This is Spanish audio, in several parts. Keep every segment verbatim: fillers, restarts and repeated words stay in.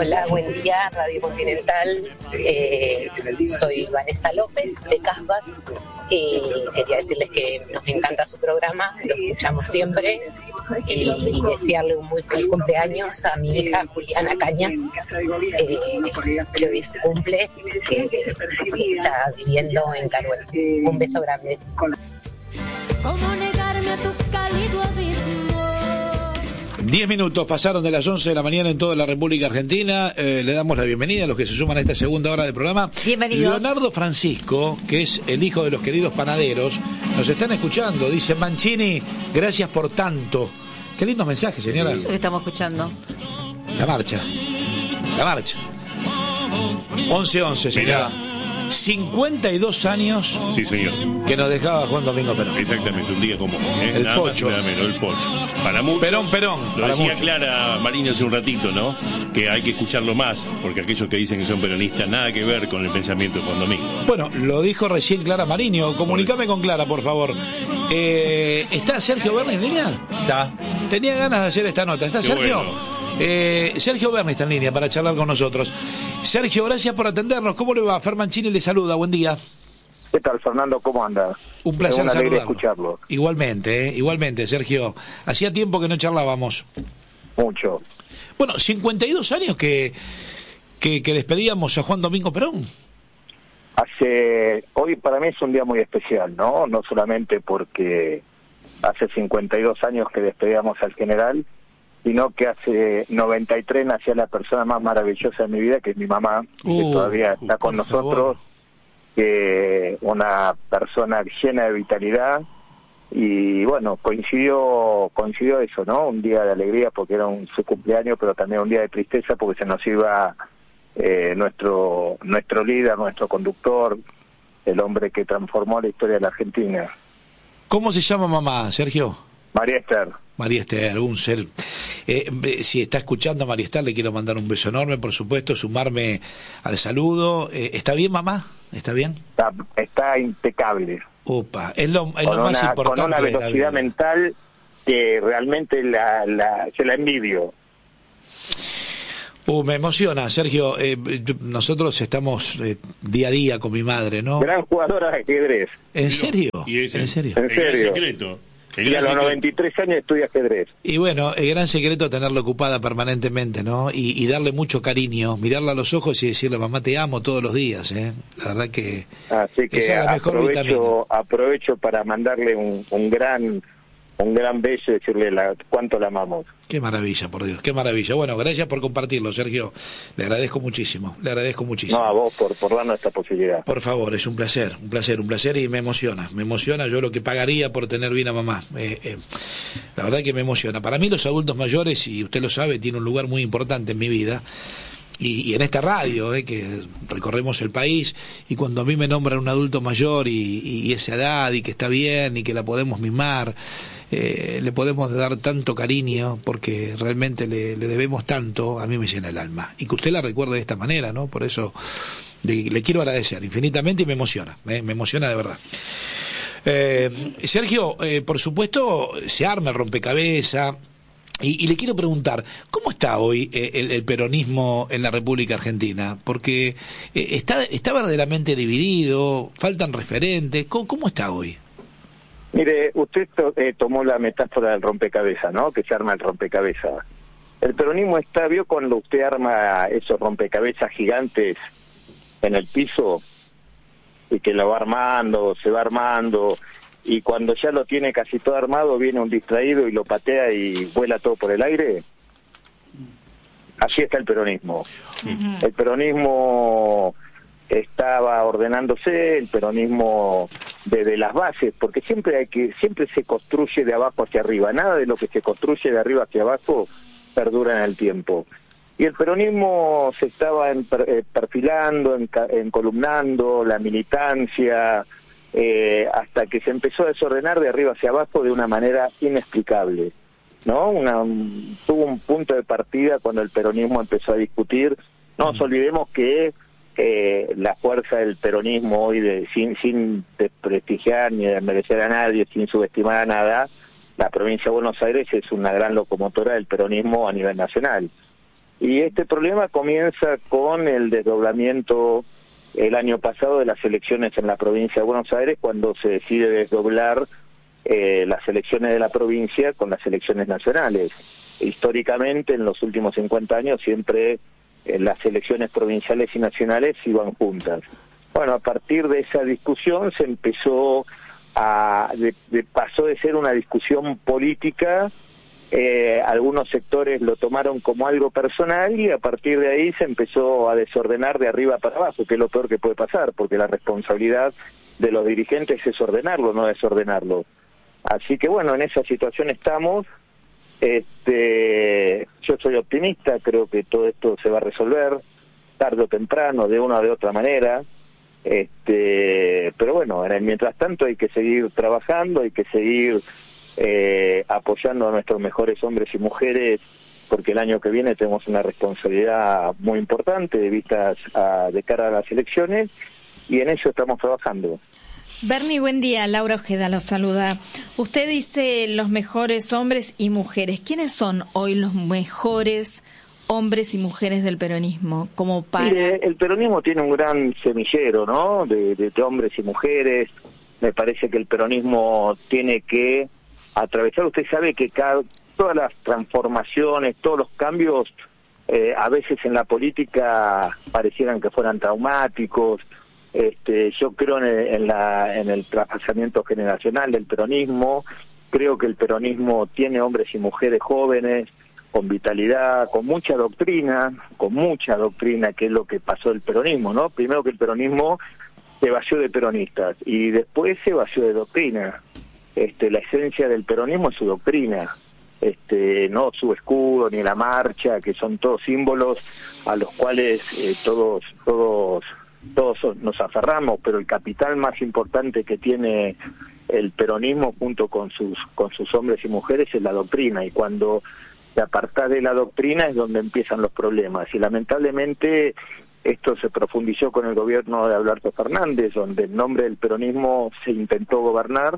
Hola, buen día, Radio Continental. Eh, soy Vanessa López, de Casbas. Eh, quería decirles que nos encanta su programa, lo escuchamos siempre. Y desearle un muy feliz cumpleaños a mi hija Juliana Cañas, eh, que hoy su cumple, que está viviendo en Caruel. Un beso grande. ¿Cómo negarme a tu cálido abismo? Diez minutos pasaron de las once de la mañana en toda la República Argentina. Eh, le damos la bienvenida a los que se suman a esta segunda hora del programa. Bienvenidos. Leonardo Francisco, que es el hijo de los queridos panaderos, nos están escuchando. Dice: Mancini, gracias por tanto. Qué lindo mensaje, señora. Eso que estamos escuchando. La marcha. La marcha. once once, señora. Mirá. cincuenta y dos años. Sí, señor. Que nos dejaba Juan Domingo Perón. Exactamente, un día como hoy, ¿eh? El Nada Pocho. Más y nada menos, el Pocho. Para muchos. Perón, Perón. Lo para decía muchos. Clara Marino hace un ratito, ¿no? Que hay que escucharlo más, porque aquellos que dicen que son peronistas, nada que ver con el pensamiento de Juan Domingo. Bueno, lo dijo recién Clara Mariño. Comunicame con Clara, por favor. Eh, ¿Está Sergio Berni en línea? Está. Tenía ganas de hacer esta nota. ¿Está Qué Sergio? bueno. Eh, Sergio Berni está en línea para charlar con nosotros. Sergio, gracias por atendernos. ¿Cómo le va? Fer Mancini le saluda. Buen día. ¿Qué tal, Fernando? ¿Cómo anda? Un placer es una alegría saludarlo. escucharlo. Igualmente, ¿eh? Igualmente, Sergio. Hacía tiempo que no charlábamos. Mucho. Bueno, cincuenta y dos años que, que, que despedíamos a Juan Domingo Perón. Hace Hoy para mí es un día muy especial, ¿no? No solamente porque hace cincuenta y dos años que despedíamos al general, sino que hace noventa y tres nació la persona más maravillosa de mi vida, que es mi mamá, Uh, que todavía está con por nosotros, favor. que una persona llena de vitalidad. Y bueno, coincidió coincidió eso, ¿no? Un día de alegría porque era un, su cumpleaños, pero también un día de tristeza porque se nos iba eh, nuestro nuestro líder, nuestro conductor, el hombre que transformó la historia de la Argentina. ¿Cómo se llama mamá, Sergio? María Esther. María Esther, un ser... Eh, si está escuchando a María Esther, le quiero mandar un beso enorme, por supuesto, sumarme al saludo. Eh, ¿Está bien, mamá? ¿Está bien? Está, está impecable. Opa, es lo, es Con lo más una, importante con una de la velocidad vida. mental que realmente la, la, se la envidio. Uh, me emociona, Sergio. Eh, yo- nosotros estamos eh, día a día con mi madre, ¿no? Gran jugadora de ajedrez. ¿En serio? Y ese, ¿En serio? En El gran serio. secreto. El Y a gran los secreto. noventa y tres años estudia ajedrez. Y bueno, el gran secreto es tenerla ocupada permanentemente, ¿no? Y, y darle mucho cariño, mirarla a los ojos y decirle: mamá, te amo todos los días, ¿eh? La verdad que... Así que esa es la mejor vitamina. aprovecho, aprovecho para mandarle un, un gran un gran beso y decirle la, cuánto la amamos. Qué maravilla, por Dios, qué maravilla. Bueno, gracias por compartirlo, Sergio. Le agradezco muchísimo, le agradezco muchísimo. No, a vos por, por darnos esta posibilidad. Por favor, es un placer, un placer, un placer y me emociona, me emociona yo lo que pagaría por tener bien a mamá. Eh, eh, la verdad que me emociona. Para mí los adultos mayores, y usted lo sabe, tiene un lugar muy importante en mi vida. Y, y en esta radio, eh, que recorremos el país, y cuando a mí me nombran un adulto mayor y, y esa edad, y que está bien, y que la podemos mimar, eh, le podemos dar tanto cariño, porque realmente le, le debemos tanto, a mí me llena el alma. Y que usted la recuerde de esta manera, ¿no? Por eso le, le quiero agradecer infinitamente y me emociona, eh, me emociona de verdad. Eh, Sergio, eh, por supuesto, se arma el rompecabezas. Y, y le quiero preguntar, ¿cómo está hoy eh, el, el peronismo en la República Argentina? Porque eh, está, está verdaderamente dividido, faltan referentes. ¿Cómo, cómo está hoy? Mire, usted to, eh, tomó la metáfora del rompecabezas, ¿no? Que se arma el rompecabezas. El peronismo está, ¿vio cuando usted arma esos rompecabezas gigantes en el piso? Y que lo va armando, se va armando, y cuando ya lo tiene casi todo armado, viene un distraído y lo patea y vuela todo por el aire. Así está el peronismo. Uh-huh. El peronismo estaba ordenándose, el peronismo desde las bases, porque siempre hay que siempre se construye de abajo hacia arriba. Nada de lo que se construye de arriba hacia abajo perdura en el tiempo. Y el peronismo se estaba en, eh, perfilando, en, encolumnando, la militancia, eh, hasta que se empezó a desordenar de arriba hacia abajo de una manera inexplicable, ¿no? Una, un, tuvo un punto de partida cuando el peronismo empezó a discutir. No nos olvidemos que eh, la fuerza del peronismo hoy, de, sin, sin desprestigiar ni desmerecer a nadie, sin subestimar a nada, la provincia de Buenos Aires es una gran locomotora del peronismo a nivel nacional. Y este problema comienza con el desdoblamiento el año pasado de las elecciones en la provincia de Buenos Aires, cuando se decide desdoblar eh, las elecciones de la provincia con las elecciones nacionales. Históricamente, en los últimos cincuenta años, siempre eh, las elecciones provinciales y nacionales iban juntas. Bueno, a partir de esa discusión se empezó a... De, de, pasó de ser una discusión política, eh, algunos sectores lo tomaron como algo personal y a partir de ahí se empezó a desordenar de arriba para abajo, que es lo peor que puede pasar, porque la responsabilidad de los dirigentes es ordenarlo, no desordenarlo. Así que bueno, en esa situación estamos. Este, yo soy optimista, creo que todo esto se va a resolver tarde o temprano, de una o de otra manera. Este, pero bueno, en el mientras tanto hay que seguir trabajando, hay que seguir eh, apoyando a nuestros mejores hombres y mujeres, porque el año que viene tenemos una responsabilidad muy importante de vistas a, de cara a las elecciones, y en eso estamos trabajando. Bernie, buen día. Laura Ojeda lo saluda. Usted dice los mejores hombres y mujeres. ¿Quiénes son hoy los mejores hombres y mujeres del peronismo? Como para... Mire, el peronismo tiene un gran semillero, ¿no? De, de, de hombres y mujeres. Me parece que el peronismo tiene que atravesar. Usted sabe que cada, todas las transformaciones, todos los cambios, eh, a veces en la política parecieran que fueran traumáticos. Este, yo creo en el, en, la, en el traspasamiento generacional del peronismo. Creo que el peronismo tiene hombres y mujeres jóvenes, con vitalidad, con mucha doctrina, con mucha doctrina, que es lo que pasó el peronismo, ¿no? Primero que el peronismo se vació de peronistas y después se vació de doctrina. Este, la esencia del peronismo es su doctrina, este, no su escudo ni la marcha, que son todos símbolos a los cuales eh, todos, todos, todos nos aferramos, pero el capital más importante que tiene el peronismo junto con sus, con sus hombres y mujeres es la doctrina, y cuando te apartás de la doctrina es donde empiezan los problemas, y lamentablemente esto se profundizó con el gobierno de Alberto Fernández, donde en nombre del peronismo se intentó gobernar,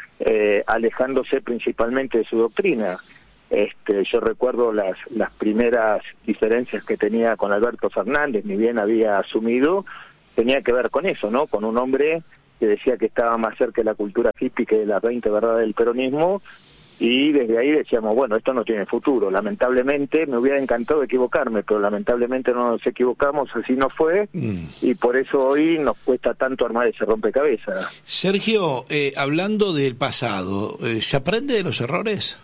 eh, alejándose principalmente de su doctrina. Este, yo recuerdo las, las primeras diferencias que tenía con Alberto Fernández, ni bien había asumido, tenía que ver con eso, ¿no? Con un hombre que decía que estaba más cerca de la cultura hippie que de las veinte verdades del peronismo, y desde ahí decíamos, bueno, esto no tiene futuro. Lamentablemente, me hubiera encantado equivocarme, pero lamentablemente no nos equivocamos, así no fue, mm. y por eso hoy nos cuesta tanto armar ese rompecabezas. Sergio, eh, hablando del pasado, eh, ¿se aprende de los errores?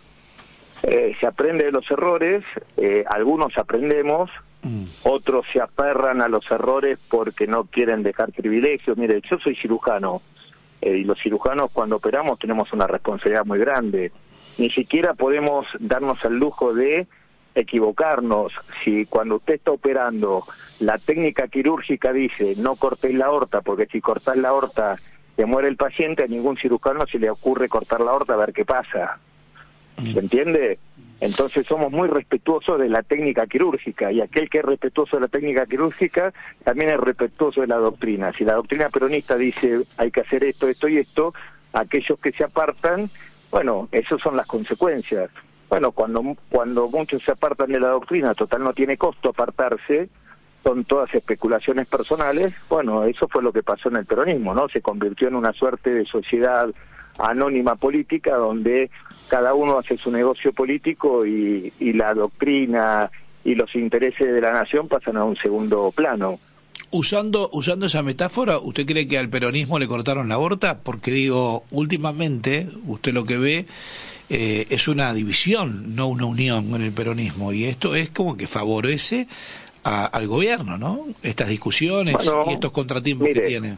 Eh, se aprende de los errores, eh, algunos aprendemos, mm. otros se aferran a los errores porque no quieren dejar privilegios. Mire, yo soy cirujano, eh, y los cirujanos cuando operamos tenemos una responsabilidad muy grande. Ni siquiera podemos darnos el lujo de equivocarnos. Si cuando usted está operando, la técnica quirúrgica dice no cortéis la aorta, porque si cortás la aorta te muere el paciente, a ningún cirujano se le ocurre cortar la aorta a ver qué pasa. ¿Se entiende? Entonces somos muy respetuosos de la técnica quirúrgica, y aquel que es respetuoso de la técnica quirúrgica también es respetuoso de la doctrina. Si la doctrina peronista dice hay que hacer esto, esto y esto, aquellos que se apartan, bueno, esas son las consecuencias. Bueno, cuando cuando muchos se apartan de la doctrina, total no tiene costo apartarse, son todas especulaciones personales. Bueno, eso fue lo que pasó en el peronismo, ¿no? Se convirtió en una suerte de sociedad anónima política donde cada uno hace su negocio político y, y la doctrina y los intereses de la nación pasan a un segundo plano. Usando usando esa metáfora, ¿usted cree que al peronismo le cortaron la aorta? Porque digo, últimamente, usted lo que ve eh, es una división, no una unión en el peronismo, y esto es como que favorece a, al gobierno, ¿no? Estas discusiones, bueno, y estos contratiempos mire, que tiene.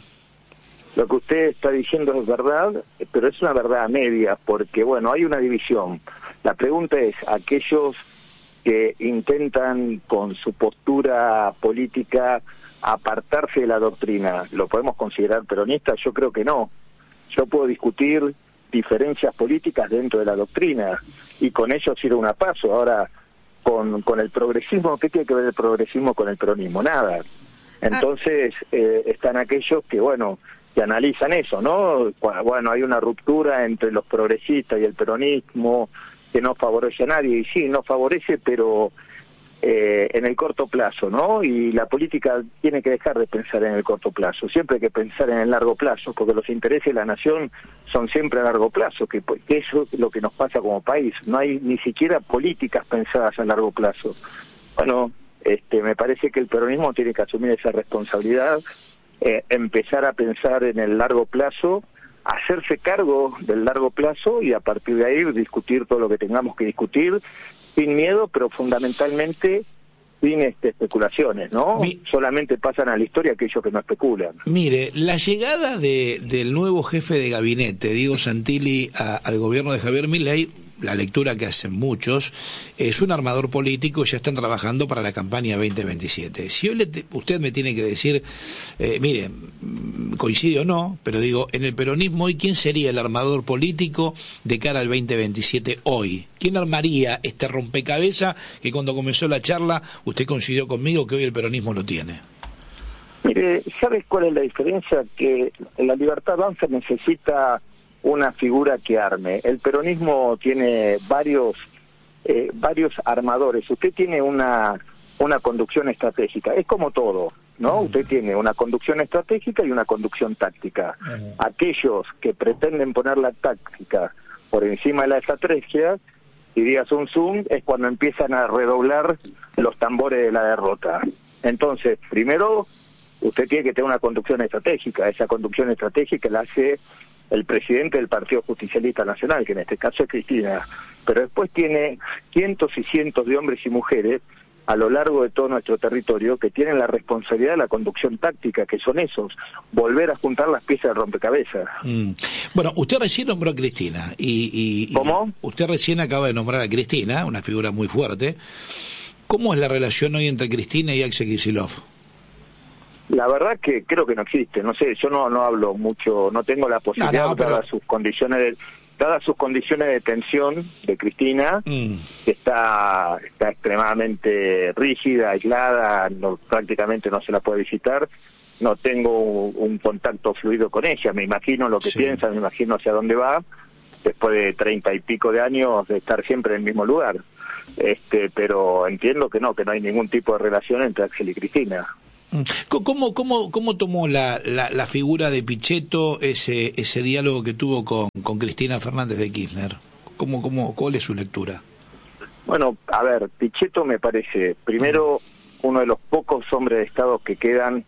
Lo que usted está diciendo es verdad, pero es una verdad a medias, porque bueno, hay una división. La pregunta es, aquellos que intentan con su postura política apartarse de la doctrina, ¿lo podemos considerar peronistas? Yo creo que no. Yo puedo discutir diferencias políticas dentro de la doctrina y con ellos ir a una paso. Ahora, con, con el progresismo, ¿qué tiene que ver el progresismo con el peronismo? Nada. Entonces, eh, están aquellos que, bueno, que analizan eso, ¿no? Bueno, hay una ruptura entre los progresistas y el peronismo que no favorece a nadie, y sí, no favorece, pero eh, en el corto plazo, ¿no? Y la política tiene que dejar de pensar en el corto plazo, siempre hay que pensar en el largo plazo, porque los intereses de la nación son siempre a largo plazo, que, que eso es lo que nos pasa como país, no hay ni siquiera políticas pensadas a largo plazo. Bueno, este, me parece que el peronismo tiene que asumir esa responsabilidad, eh, empezar a pensar en el largo plazo, hacerse cargo del largo plazo y a partir de ahí discutir todo lo que tengamos que discutir, sin miedo, pero fundamentalmente sin este, especulaciones, ¿no? Mi... Solamente pasan a la historia aquellos que no especulan. Mire, la llegada de, del nuevo jefe de gabinete, Diego Santilli, a, al gobierno de Javier Milei, la lectura que hacen muchos, es un armador político, ya están trabajando para la campaña veinte veintisiete. Si hoy le te, usted me tiene que decir, eh, mire, coincide o no, pero digo, en el peronismo hoy, ¿quién sería el armador político de cara al veinte veintisiete hoy? ¿Quién armaría este rompecabezas que cuando comenzó la charla usted coincidió conmigo que hoy el peronismo lo tiene? Mire, ¿sabes cuál es la diferencia? Que la Libertad Avanza necesita una figura que arme. El peronismo tiene varios eh, varios armadores. Usted tiene una una conducción estratégica. Es como todo, ¿no? Usted tiene una conducción estratégica y una conducción táctica. Aquellos que pretenden poner la táctica por encima de la estrategia, diría Sun Tzu, es cuando empiezan a redoblar los tambores de la derrota. Entonces, primero, usted tiene que tener una conducción estratégica. Esa conducción estratégica la hace el presidente del Partido Justicialista Nacional, que en este caso es Cristina, pero después tiene cientos y cientos de hombres y mujeres a lo largo de todo nuestro territorio que tienen la responsabilidad de la conducción táctica, que son esos, volver a juntar las piezas del rompecabezas. Mm. Bueno, usted recién nombró a Cristina. Y, y, ¿Cómo? Y usted recién acaba de nombrar a Cristina, una figura muy fuerte. ¿Cómo es la relación hoy entre Cristina y Axel Kicillof? La verdad que creo que no existe, no sé, yo no no hablo mucho, no tengo la posibilidad, no, no, pero... dadas sus condiciones de, dadas sus condiciones de tensión de Cristina, mm. que está está extremadamente rígida, aislada, no, prácticamente no se la puede visitar, no tengo un, un contacto fluido con ella, me imagino lo que sí. piensa, me imagino hacia dónde va, después de treinta y pico de años de estar siempre en el mismo lugar, este pero entiendo que no, que no hay ningún tipo de relación entre Axel y Cristina. ¿Cómo, cómo, cómo tomó la, la, la figura de Pichetto ese ese diálogo que tuvo con, con Cristina Fernández de Kirchner? ¿Cómo, cómo, ¿Cuál es su lectura? Bueno, a ver, Pichetto me parece, primero, uno de los pocos hombres de Estado que quedan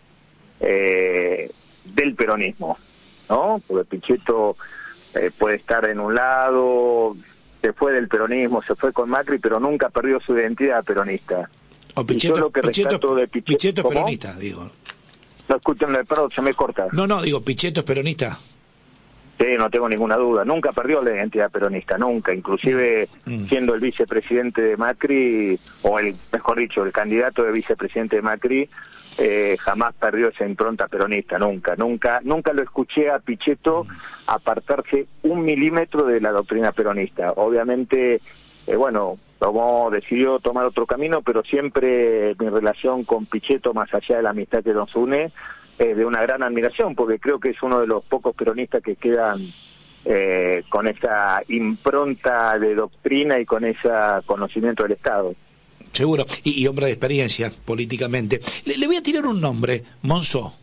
eh, del peronismo, ¿no? Porque Pichetto eh, puede estar en un lado, se fue del peronismo, se fue con Macri, pero nunca perdió su identidad peronista. O Pichetto, lo que Pichetto, de Pichetto, Pichetto es peronista, digo. No, escúchenme, perdón, se me corta. No, no, digo, ¿Pichetto es peronista? Sí, no tengo ninguna duda. Nunca perdió la identidad peronista, nunca. Inclusive mm. siendo el vicepresidente de Macri, o el mejor dicho, el candidato de vicepresidente de Macri, eh, jamás perdió esa impronta peronista, nunca. Nunca nunca lo escuché a Pichetto mm. apartarse un milímetro de la doctrina peronista. Obviamente, eh, bueno... tomó, decidió tomar otro camino, pero siempre mi relación con Pichetto, más allá de la amistad que nos une, es de una gran admiración, porque creo que es uno de los pocos peronistas que quedan eh, con esa impronta de doctrina y con ese conocimiento del Estado. Seguro, y, y hombre de experiencia políticamente. Le, le voy a tirar un nombre, Monzó.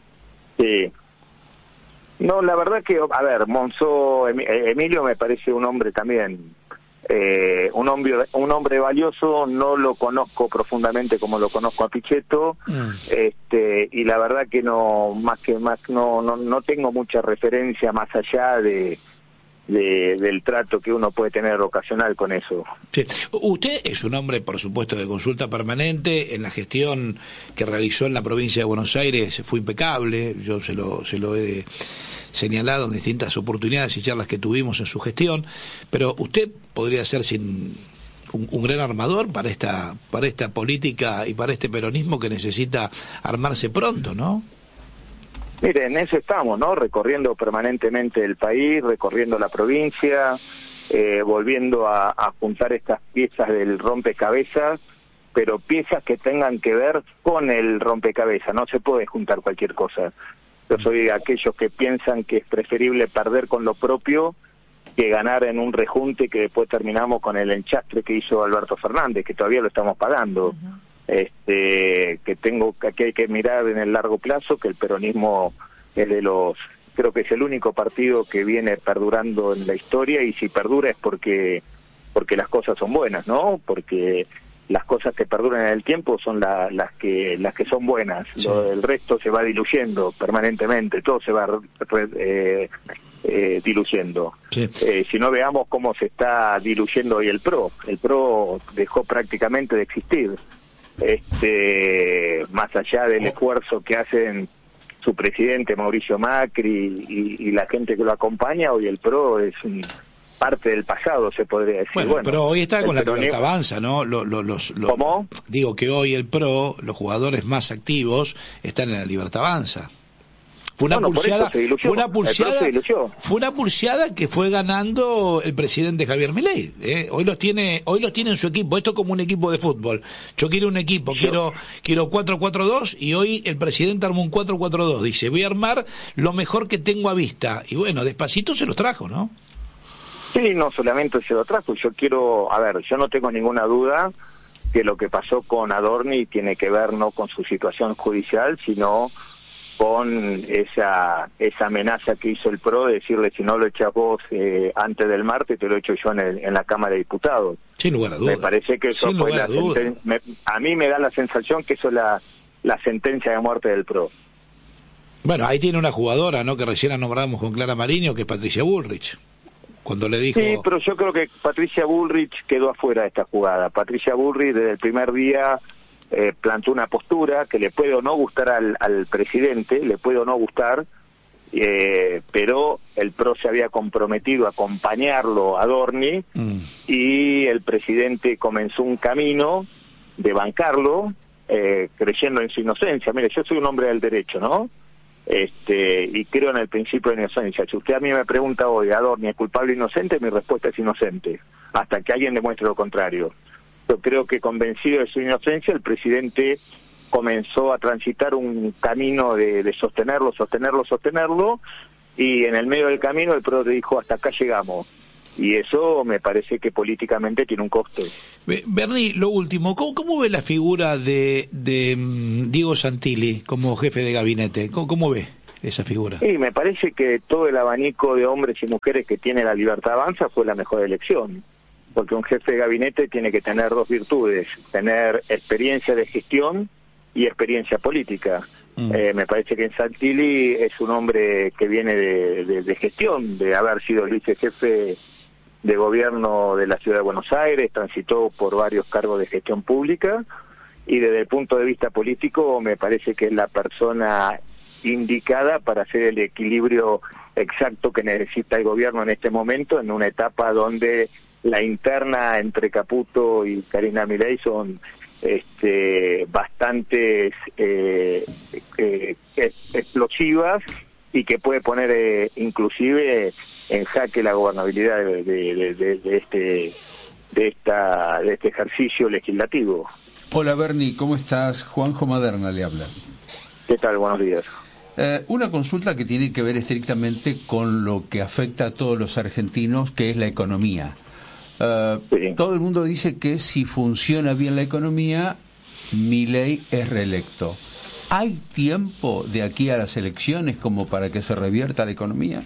Sí. No, la verdad que, a ver, Monzó, Emilio me parece un hombre también... Eh, un hombre un hombre valioso, no lo conozco profundamente como lo conozco a Pichetto, mm. este y la verdad que no más que más no no no tengo mucha referencia más allá de, de del trato que uno puede tener ocasional con eso. Sí. Usted es un hombre, por supuesto, de consulta permanente. En la gestión que realizó en la provincia de Buenos Aires fue impecable. Yo se lo se lo he de señalado en distintas oportunidades y charlas que tuvimos en su gestión, pero usted podría ser sin un, un gran armador para esta para esta política y para este peronismo que necesita armarse pronto, ¿no? Mire, en eso estamos, ¿no? Recorriendo permanentemente el país, recorriendo la provincia, eh, volviendo a, a juntar estas piezas del rompecabezas, pero piezas que tengan que ver con el rompecabezas, no se puede juntar cualquier cosa. Yo soy de aquellos que piensan que es preferible perder con lo propio que ganar en un rejunte que después terminamos con el enchastre que hizo Alberto Fernández, que todavía lo estamos pagando. Uh-huh. Este, que tengo que hay que mirar en el largo plazo, que el peronismo es de los, creo que es el único partido que viene perdurando en la historia, y si perdura es porque porque las cosas son buenas, ¿no? Porque las cosas que perduran en el tiempo son la, las que las que son buenas. Sí. Lo, el resto se va diluyendo permanentemente, todo se va re, eh, eh, diluyendo. Sí. Eh, si no, veamos cómo se está diluyendo hoy el P R O. El P R O dejó prácticamente de existir. Este, más allá del esfuerzo que hacen su presidente Mauricio Macri y, y la gente que lo acompaña, hoy el P R O es un, parte del pasado, se podría decir. Bueno, bueno, pero hoy está con la Libertad Avanza, ¿no? Lo, lo, los, lo, ¿Cómo? Digo que hoy el P R O, los jugadores más activos, están en la Libertad Avanza. Fue una bueno, pulseada, fue una pulseada, fue una pulseada que fue ganando el presidente Javier Milei. ¿eh? Hoy los tiene, hoy los tiene en su equipo. Esto es como un equipo de fútbol. Yo quiero un equipo, Yo. quiero, quiero cuatro cuatro dos y hoy el presidente armó un cuatro cuatro dos. Dice, voy a armar lo mejor que tengo a vista. Y bueno, despacito se los trajo, ¿no? Sí, no solamente se lo trajo. Yo quiero, a ver, yo no tengo ninguna duda que lo que pasó con Adorni tiene que ver no con su situación judicial, sino con esa esa amenaza que hizo el P R O de decirle, si no lo echas vos eh, antes del martes, te lo echo yo en, el, en la Cámara de Diputados. Sin lugar a dudas. Me parece que eso Sin fue lugar la a dudas. Me, a mí me da la sensación que eso es la, la sentencia de muerte del P R O. Bueno, ahí tiene una jugadora, ¿no?, que recién nombramos con Clara Mariño, que es Patricia Bullrich. Cuando le dijo... Sí, pero yo creo que Patricia Bullrich quedó afuera de esta jugada. Patricia Bullrich desde el primer día eh, plantó una postura que le puede o no gustar al, al presidente, le puede o no gustar, eh, pero el P R O se había comprometido a acompañarlo a Adorni, mm. y el presidente comenzó un camino de bancarlo, eh, creyendo en su inocencia. Mire, yo soy un hombre del derecho, ¿no? Este, y creo en el principio de inocencia. Si usted a mí me pregunta hoy, Adorni, ¿es culpable o inocente?, mi respuesta es inocente, hasta que alguien demuestre lo contrario. Yo creo que, convencido de su inocencia, el presidente comenzó a transitar un camino de, de sostenerlo, sostenerlo, sostenerlo, y en el medio del camino el P R O dijo, hasta acá llegamos. Y eso me parece que políticamente tiene un coste. Bernie, lo último, ¿cómo, cómo ve la figura de, de um, Diego Santilli como jefe de gabinete? ¿Cómo, cómo ve esa figura? Sí, me parece que todo el abanico de hombres y mujeres que tiene la Libertad Avanza fue la mejor elección. Porque un jefe de gabinete tiene que tener dos virtudes, tener experiencia de gestión y experiencia política. Mm. Eh, me parece que Santilli es un hombre que viene de, de, de gestión, de haber sido el vicejefe de gobierno de la Ciudad de Buenos Aires, transitó por varios cargos de gestión pública, y desde el punto de vista político me parece que es la persona indicada para hacer el equilibrio exacto que necesita el gobierno en este momento, en una etapa donde la interna entre Caputo y Karina Milei son este, bastantes eh, eh, explosivas, y que puede poner eh, inclusive en jaque la gobernabilidad de, de, de, de este de esta de este ejercicio legislativo. Hola Bernie, ¿cómo estás? Juanjo Maderna le habla. ¿Qué tal? Buenos días. Eh, una consulta que tiene que ver estrictamente con lo que afecta a todos los argentinos, que es la economía. Uh, sí. Todo el mundo dice que si funciona bien la economía, Milei es reelecto. ¿Hay tiempo de aquí a las elecciones como para que se revierta la economía?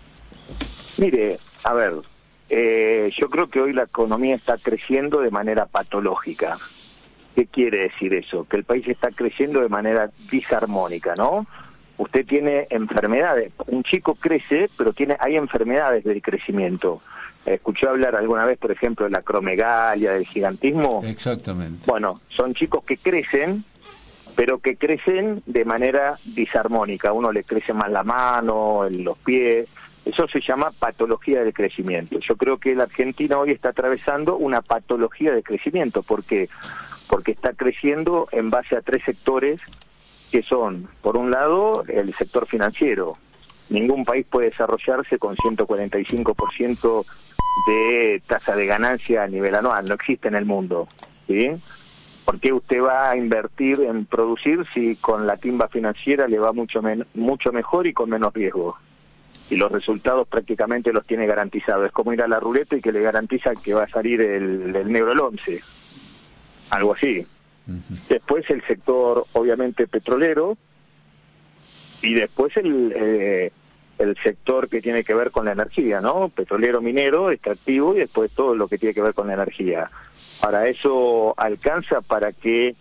Mire, a ver, eh, yo creo que hoy la economía está creciendo de manera patológica. ¿Qué quiere decir eso? Que el país está creciendo de manera disarmónica, ¿no? Usted tiene enfermedades. Un chico crece, pero tiene hay enfermedades del crecimiento. ¿Escuchó hablar alguna vez, por ejemplo, de la acromegalia, del gigantismo? Exactamente. Bueno, son chicos que crecen, pero que crecen de manera disarmónica. A uno le crece más la mano, en los pies. Eso se llama patología del crecimiento. Yo creo que la Argentina hoy está atravesando una patología de crecimiento. ¿Por qué? Porque está creciendo en base a tres sectores que son, por un lado, el sector financiero. Ningún país puede desarrollarse con ciento cuarenta y cinco por ciento de tasa de ganancia a nivel anual. No existe en el mundo, ¿sí? ¿Por qué usted va a invertir en producir si con la timba financiera le va mucho men- mucho mejor y con menos riesgo? y los resultados prácticamente los tiene garantizados. Es como ir a la ruleta y que le garantiza que va a salir el, el negro el once, algo así. Uh-huh. Después el sector, obviamente, petrolero, y después el eh, el sector que tiene que ver con la energía, ¿no? Petrolero, minero, extractivo, y después todo lo que tiene que ver con la energía. Para eso alcanza para que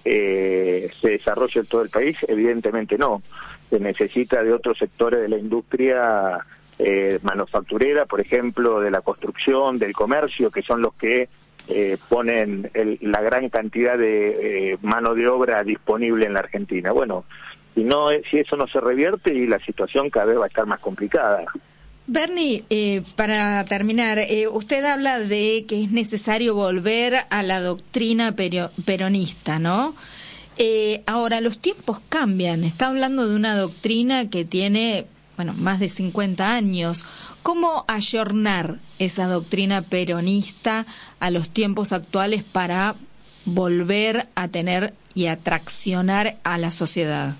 eh, se desarrolle en todo el país, evidentemente no. Se necesita de otros sectores de la industria eh, manufacturera, por ejemplo, de la construcción, del comercio, que son los que eh, ponen el, la gran cantidad de eh, mano de obra disponible en la Argentina. Bueno, si no, si eso no se revierte, y la situación cada vez va a estar más complicada. Bernie, eh, para terminar, eh, usted habla de que es necesario volver a la doctrina pero, peronista, ¿no? Eh, ahora, los tiempos cambian. Está hablando de una doctrina que tiene, bueno, más de cincuenta años. ¿Cómo ayornar esa doctrina peronista a los tiempos actuales para volver a tener y atraccionar a la sociedad?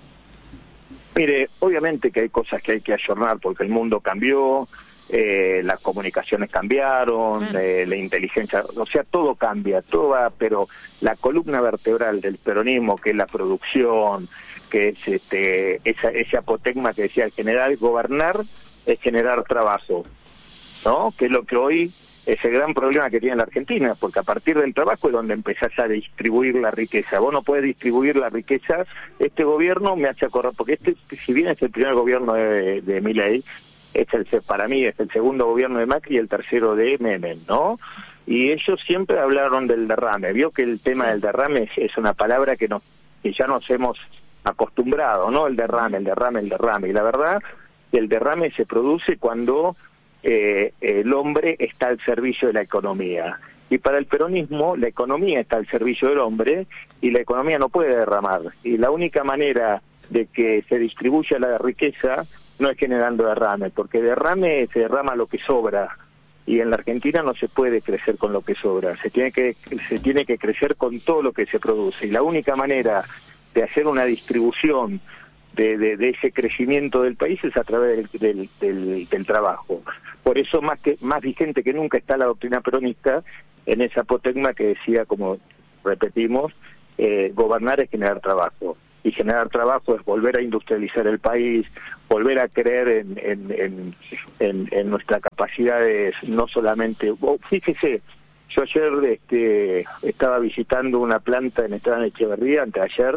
Mire, obviamente que hay cosas que hay que ayornar porque el mundo cambió, eh, las comunicaciones cambiaron, eh, la inteligencia, o sea, todo cambia, todo va, pero la columna vertebral del peronismo, que es la producción, que es este, esa, ese apotegma que decía el general, gobernar es generar trabajo, ¿no? Que es lo que hoy es el gran problema que tiene la Argentina, porque a partir del trabajo es donde empezás a distribuir la riqueza. Vos no podés distribuir la riqueza. Este gobierno me hace acordar, porque este, si bien es el primer gobierno de, de Milei, es el, para mí es el segundo gobierno de Macri y el tercero de Menem, ¿no? Y ellos siempre hablaron del derrame. Vio que el tema del derrame es, es una palabra que, nos, que ya nos hemos acostumbrado, ¿no? El derrame, el derrame, el derrame. Y la verdad, el derrame se produce cuando Eh, el hombre está al servicio de la economía, y para el peronismo la economía está al servicio del hombre, y la economía no puede derramar, y la única manera de que se distribuya la riqueza no es generando derrame, porque derrame se derrama lo que sobra, y en la Argentina no se puede crecer con lo que sobra, se tiene que se tiene que crecer con todo lo que se produce, y la única manera de hacer una distribución De, de, de ese crecimiento del país es a través del, del, del, del trabajo. Por eso más que más vigente que nunca está la doctrina peronista en esa apotegma que decía, como repetimos, eh, gobernar es generar trabajo, y generar trabajo es volver a industrializar el país, volver a creer en, en, en, en, en nuestras capacidades, no solamente... Oh, fíjese, yo ayer este, estaba visitando una planta en Esteban Echeverría, anteayer,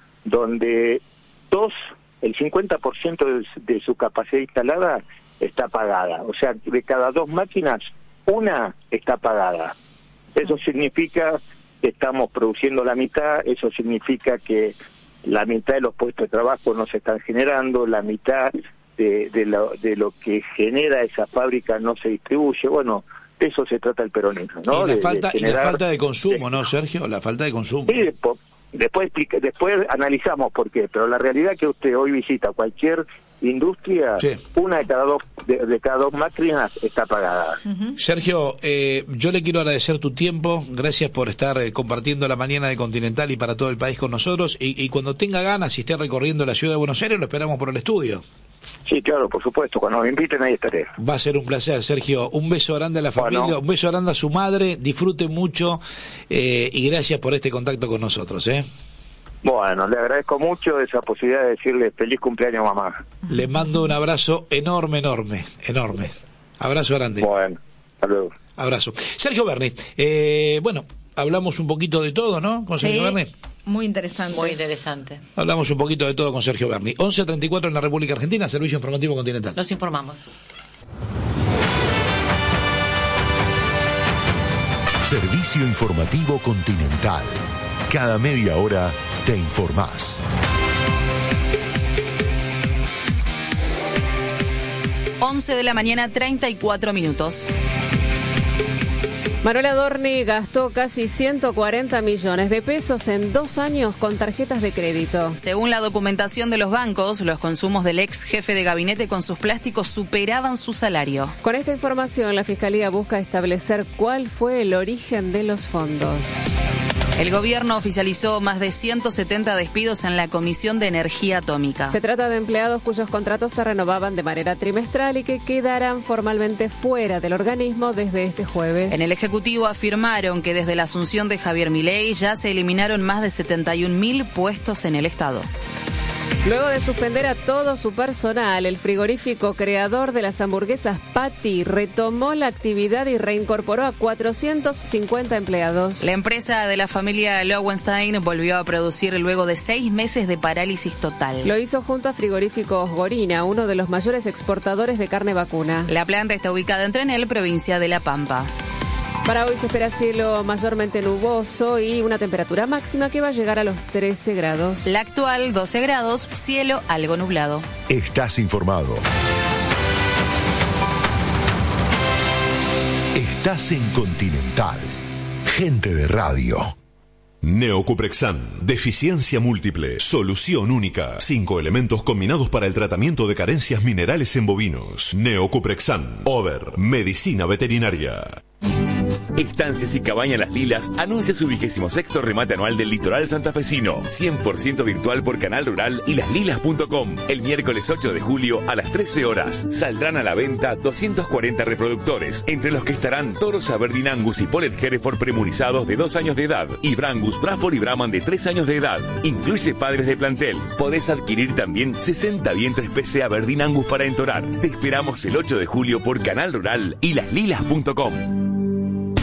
donde dos, el cincuenta por ciento de, de su capacidad instalada está pagada. O sea, de cada dos máquinas, una está pagada. Eso significa que estamos produciendo la mitad, eso significa que la mitad de los puestos de trabajo no se están generando, la mitad de, de, lo, de lo que genera esa fábrica no se distribuye. Bueno, de eso se trata el peronismo, ¿no? Y la, de, falta, de generar, y la falta de consumo, de, ¿no, Sergio? La falta de consumo. Sí, po, Después después analizamos por qué, pero la realidad es que usted hoy visita cualquier industria, sí. una de cada dos de, de cada dos máquinas está pagada. Uh-huh. Sergio, eh, yo le quiero agradecer tu tiempo, gracias por estar eh, compartiendo la mañana de Continental y para todo el país con nosotros, y, y cuando tenga ganas y esté recorriendo la ciudad de Buenos Aires, lo esperamos por el estudio. Sí, claro, por supuesto, cuando me inviten ahí estaré. Va a ser un placer, Sergio. Un beso grande a la familia, bueno. Un beso grande a su madre, disfrute mucho eh, y gracias por este contacto con nosotros, ¿eh? Bueno, le agradezco mucho esa posibilidad de decirle feliz cumpleaños, mamá. Le mando un abrazo enorme, enorme, enorme. Abrazo grande. Bueno, hasta luego. Abrazo. Sergio Berni, eh, bueno, hablamos un poquito de todo, ¿no? Con Sergio sí. Berni. Muy interesante. Muy interesante. Hablamos un poquito de todo con Sergio Berni. once treinta y cuatro en la República Argentina, Servicio Informativo Continental. Nos informamos. Servicio Informativo Continental. Cada media hora te informás. once de la mañana, treinta y cuatro minutos. Manuel Adorni gastó casi ciento cuarenta millones de pesos en dos años con tarjetas de crédito. Según la documentación de los bancos, los consumos del ex jefe de gabinete con sus plásticos superaban su salario. Con esta información, la Fiscalía busca establecer cuál fue el origen de los fondos. El gobierno oficializó más de ciento setenta despidos en la Comisión de Energía Atómica. Se trata de empleados cuyos contratos se renovaban de manera trimestral y que quedarán formalmente fuera del organismo desde este jueves. En el Ejecutivo afirmaron que desde la asunción de Javier Milei ya se eliminaron más de setenta y un mil puestos en el Estado. Luego de suspender a todo su personal, el frigorífico creador de las hamburguesas Patty retomó la actividad y reincorporó a cuatrocientos cincuenta empleados. La empresa de la familia Lowenstein volvió a producir luego de seis meses de parálisis total. Lo hizo junto a Frigoríficos Gorina, uno de los mayores exportadores de carne vacuna. La planta está ubicada en Trenel, provincia de La Pampa. Para hoy se espera cielo mayormente nuboso y una temperatura máxima que va a llegar a los trece grados. La actual, doce grados, cielo algo nublado. Estás informado. Estás en Continental. Gente de radio. Neocuprexan, deficiencia múltiple, solución única. Cinco elementos combinados para el tratamiento de carencias minerales en bovinos. Neocuprexan, Over, medicina veterinaria. Estancias y Cabaña Las Lilas anuncia su vigésimo sexto remate anual del litoral santafesino. cien por ciento virtual por Canal Rural y las lilas punto com. El miércoles ocho de julio a las trece horas. Saldrán a la venta doscientos cuarenta reproductores, entre los que estarán toros Aberdeen Angus y Polet Hereford premurizados de dos años de edad y Brangus, Braford y Brahman de tres años de edad. Incluye padres de plantel. Podés adquirir también sesenta vientres P C Aberdeen Angus para entorar. Te esperamos el ocho de julio por Canal Rural y las lilas punto com.